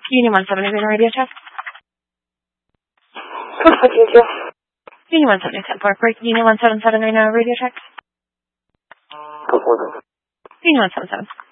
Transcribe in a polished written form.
Union 170 radio check. Union 170 Park Break. Union 177 radio check. Union 177.